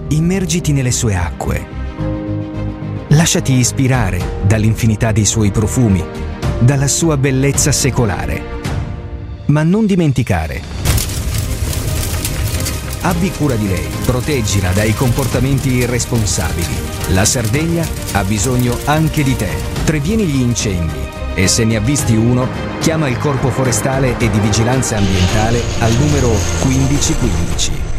Immergiti nelle sue acque. Lasciati ispirare dall'infinità dei suoi profumi, dalla sua bellezza secolare. Ma non dimenticare: abbi cura di lei, proteggila dai comportamenti irresponsabili. La Sardegna ha bisogno anche di te. Previeni gli incendi e se ne avvisti uno, chiama il Corpo Forestale e di Vigilanza Ambientale al numero 1515.